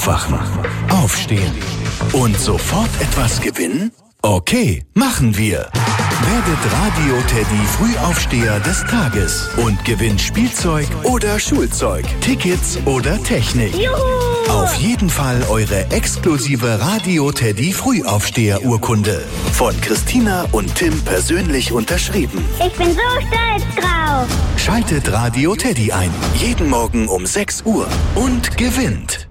Aufwachen, aufstehen und sofort etwas gewinnen? Okay, machen wir. Werdet Radio Teddy Frühaufsteher des Tages und gewinnt Spielzeug oder Schulzeug, Tickets oder Technik. Juhu! Auf jeden Fall eure exklusive Radio Teddy Frühaufsteher-Urkunde. Von Christina und Tim persönlich unterschrieben. Ich bin so stolz drauf. Schaltet Radio Teddy ein. Jeden Morgen um 6 Uhr und gewinnt.